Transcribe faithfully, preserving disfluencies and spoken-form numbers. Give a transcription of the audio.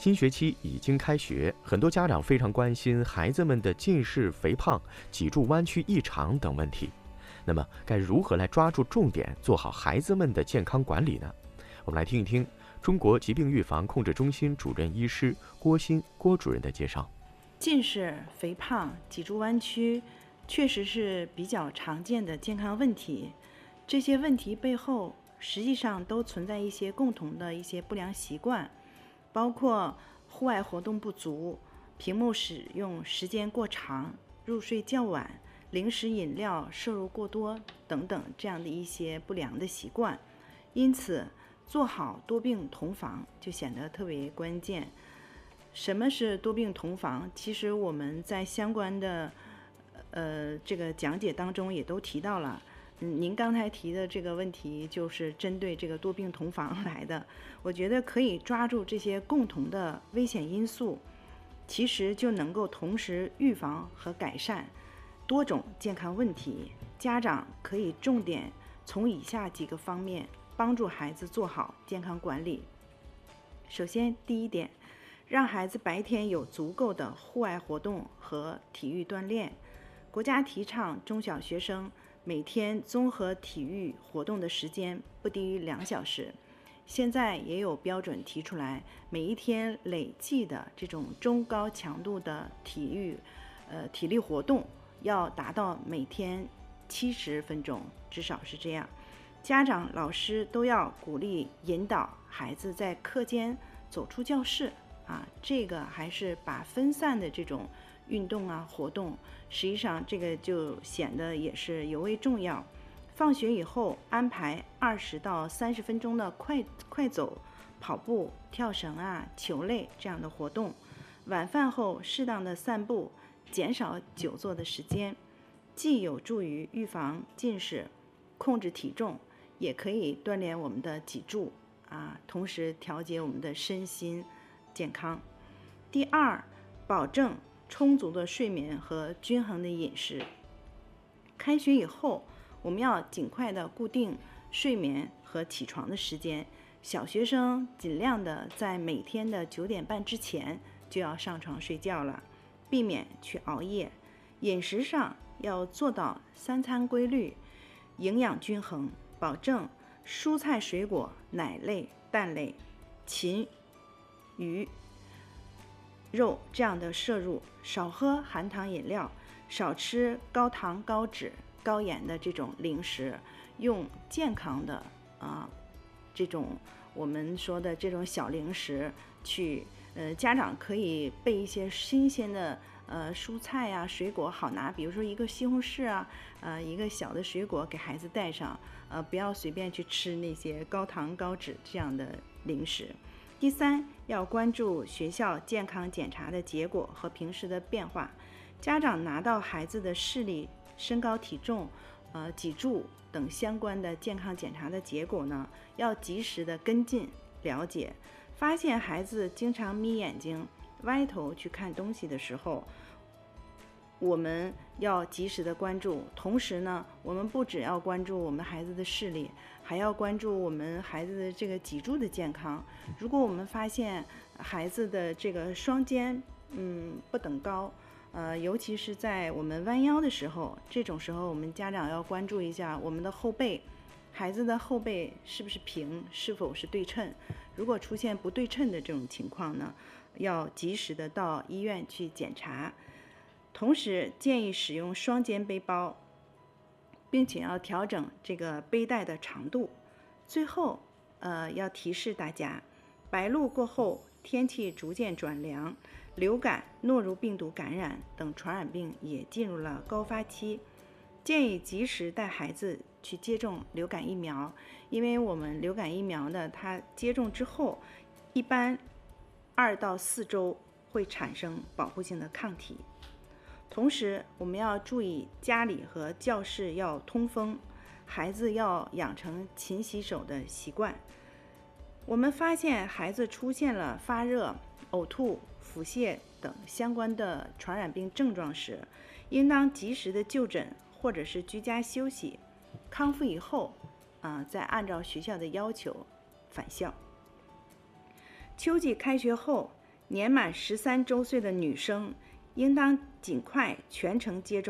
新学期已经开学，很多家长非常关心孩子们的近视、肥胖、脊柱弯曲异常等问题。那么，该如何来抓住重点，做好孩子们的健康管理呢？我们来听一听中国疾病预防控制中心主任医师郭鑫郭主任的介绍。 近视、肥胖、脊柱弯曲确实是比较常见的健康问题，这些问题背后实际上都存在一些共同的一些不良习惯，包括户外活动不足、屏幕使用时间过长、入睡较晚、零食饮料摄入过多等等这样的一些不良的习惯。因此，做好多病同防就显得特别关键。什么是多病同防？其实我们在相关的呃这个讲解当中也都提到了。嗯，您刚才提的这个问题就是针对这个多病同防来的。我觉得可以抓住这些共同的危险因素，其实就能够同时预防和改善多种健康问题。家长可以重点从以下几个方面帮助孩子做好健康管理。首先，第一点，让孩子白天有足够的户外活动和体育锻炼。国家提倡中小学生每天综合体育活动的时间不低于两小时，现在也有标准提出来，每一天累计的这种中高强度的体育，呃体力活动要达到每天七十分钟，至少是这样。家长、老师都要鼓励引导孩子在课间走出教室啊，这个还是把分散的这种运动啊活动，实际上这个就显得也是尤为重要。放学以后安排二十到三十分钟的快快走、跑步、跳绳啊、球类这样的活动。晚饭后适当的散步，减少久坐的时间，既有助于预防近视、控制体重，也可以锻炼我们的脊柱啊，同时调节我们的身心健康。第二，保证充足的睡眠和均衡的饮食。开学以后，我们要尽快的固定睡眠和起床的时间。小学生尽量的在每天的九点半之前就要上床睡觉了，避免去熬夜。饮食上要做到三餐规律，营养均衡，保证蔬菜水果、奶类、蛋类、禽、鱼、肉这样的摄入，少喝含糖饮料，少吃高糖、高脂、高盐的这种零食，用健康的啊这种我们说的这种小零食去，呃，家长可以备一些新鲜的呃蔬菜呀、水果好拿，比如说一个西红柿啊，呃，一个小的水果给孩子带上，呃，不要随便去吃那些高糖高脂这样的零食。第三，要关注学校健康检查的结果和平时的变化。家长拿到孩子的视力、身高体重、呃脊柱等相关的健康检查的结果呢，要及时的跟进了解。发现孩子经常眯眼睛、歪头去看东西的时候，我们要及时的关注。同时呢，我们不只要关注我们孩子的视力，还要关注我们孩子的这个脊柱的健康。如果我们发现孩子的这个双肩嗯不等高，呃，尤其是在我们弯腰的时候，这种时候我们家长要关注一下我们的后背，孩子的后背是不是平，是否是对称。如果出现不对称的这种情况呢，要及时的到医院去检查。同时建议使用双肩背包，并且要调整这个背带的长度。最后呃，要提示大家，白露过后天气逐渐转凉，流感、诺如病毒感染等传染病也进入了高发期，建议及时带孩子去接种流感疫苗。因为我们流感疫苗呢，它接种之后一般二到四周会产生保护性的抗体。同时我们要注意家里和教室要通风，孩子要养成勤洗手的习惯。我们发现孩子出现了发热、呕吐、腹泻等相关的传染病症状时，应当及时的就诊或者是居家休息，康复以后啊，再按照学校的要求返校。秋季开学后， 年满十三周岁的女生应当尽快全程接种